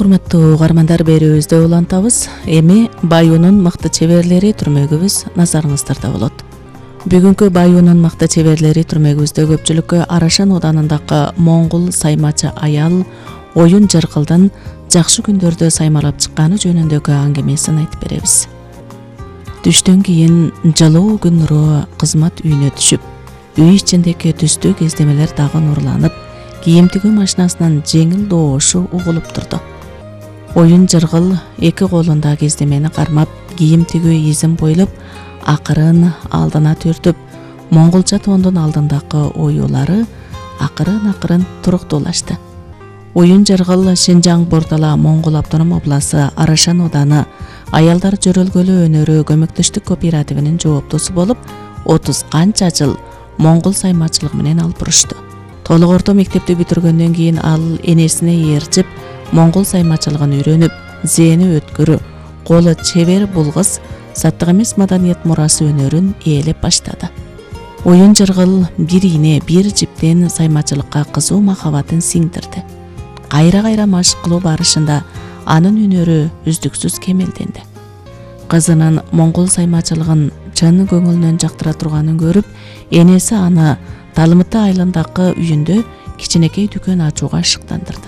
Урматтуу угармандар, берүүбүздө улантабыз. Эми Баюунун мыкты чеберлери түрмөгүбүз назарыңыздарда болот. Бүгүнкү Баюунун мыкты чеберлери түрмөгүбүздө көпчүлүккө Арашан Оданындагы моңгул саймачы аял Оюн Жыргылдын жакшы күндөрдө саймалап чыкканы жөнүндөгү аңгемесин айтып беребиз. Түштөн кийин жалоо күн нуру кызмат үйүнө түшүп, үй ичиндеги түстүү кездемелер дагы нурланып, кийим тигүү машинасынын жеңил доошу угулуп турду. Оюн Жыргыл эки колунда кездемени кармап, кийим тигүү изин бойлоп, акырын алдына түртүп, моңголча тондун алдындагы оюулары акырын туруктуулашты. Оюн Жыргыл Шинжаң Бордала Моңгол автоном обласы Арашан Оданы аялдар жөрөлгөлүү өнөрү көмөктөштүк кооперативинин жооптосу болуп, 30 канча жыл моңгол саймачылыгы менен алып урушту. Толук орто мектепти бүтүргөндөн кийин ал энесине ээрчип, моңгол саймачылыгын үйрөнүп, зээни өткөрү, колу чебер булгыз, саттык эмес маданият мурасы өнөрүн ээлеп баштады. Оюн Жыргыл бир ийне, бир жиптен саймачылыкка кызуу махабатын сиңдирди. Кайра машык кылуу барышында анын өнөрү үздүксүз кемелденди. Кызынын моңгол саймачылыгын чын көңүлүнөн жактыра турганын көрүп, энеси аны Талмыты айылындагы үйүндө кичинекей дүкөн ачууга шыктандырды.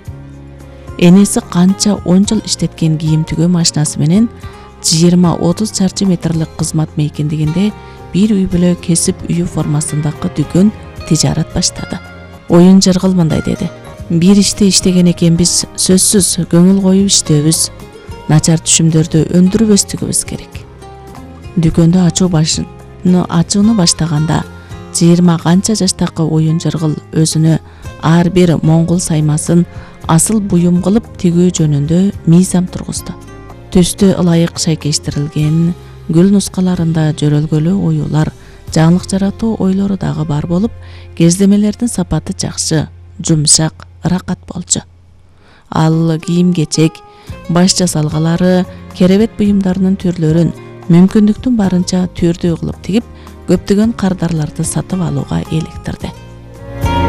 Энеси канча 10 жыл иштеткен кийим тигөө машинасы менен 20-30 чарчы метрлик кызмат мейкиндигинде бир үй бүлө кесип үйү формасындагы дүкөн тижарат баштады. Оюн Жыргыл мындай деди: "Бир ишти иштеген экенбиз, сөзсүз көңүл коюп иштөөбүз, начар түшүмдөрдү өндүрбөстүгүбүз керек." Дүкөндү ачууну баштаганда 20 канча жаштагы Оюн Жыргыл өзүнө ар бир моңгол саймасын асыл буюм кылып тигүү жөнүндө мыйзам тургузду. Түстү ылайык шайкештирилген гүл нускаларында жөрөлгөлүү оюулар, жаңылык жаратуу ойлору дагы бар болуп, кездемелердин сапаты жакшы, жумшак, ыракат болчу. Ал кийим-кечек, баш жасалгалары, керебет буюмдарынын түрлөрүн мүмкүндүктүн барынча түрдүү кылып тигип, көптөгөн кардарларды сатып алууга электирди.